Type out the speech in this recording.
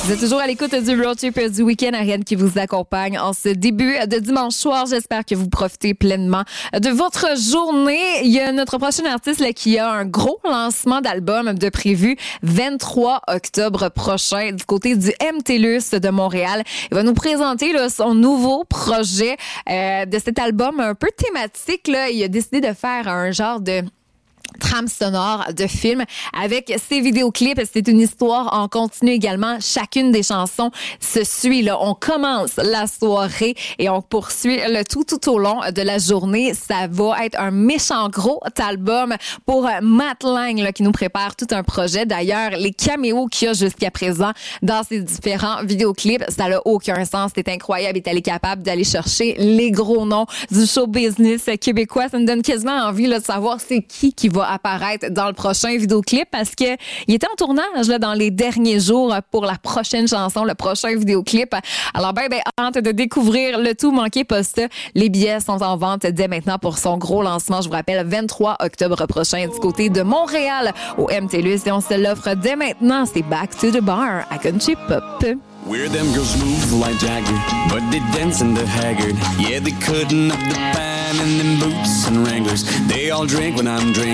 Vous êtes toujours à l'écoute du Road Trip du week-end. Ariane qui vous accompagne en ce début de dimanche soir. J'espère que vous profitez pleinement de votre journée. Il y a notre prochain artiste là, qui a un gros lancement d'album de prévu 23 octobre prochain du côté du MTLUS de Montréal. Il va nous présenter là, son nouveau projet de cet album un peu thématique. Là. Il a décidé de faire un genre de trame sonore de film avec ses vidéoclips. C'est une histoire en continu également. Chacune des chansons se suit. Là. On commence la soirée et on poursuit le tout au long de la journée. Ça va être un méchant gros album pour Matt Lang là, qui nous prépare tout un projet. D'ailleurs, les caméos qu'il y a jusqu'à présent dans ces différents vidéoclips, ça n'a aucun sens. C'est incroyable. Il est allé capable d'aller chercher les gros noms du show business québécois. Ça me donne quasiment envie là, de savoir c'est qui va apparaître dans le prochain vidéoclip parce que il était en tournage là, dans les derniers jours pour la prochaine chanson, le prochain vidéoclip. Alors hâte de découvrir le tout. Manquez pas ça. Les billets sont en vente dès maintenant pour son gros lancement. Je vous rappelle, 23 octobre prochain du côté de Montréal au MTLUS et on se l'offre dès maintenant. C'est Back to the Bar à Country Pop. Where them girls move like Jagger, but they dancing the haggard. Yeah, they cutting up the pan in them boots and Wranglers. They all drink when I'm drinking.